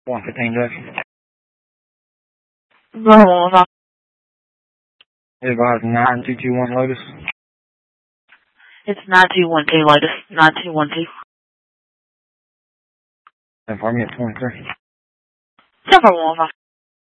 115 Jackson. Go ahead one more time. Advise 9221 Lotus. It's 9212 Lotus. 9212. And for me at 23. Several one more time.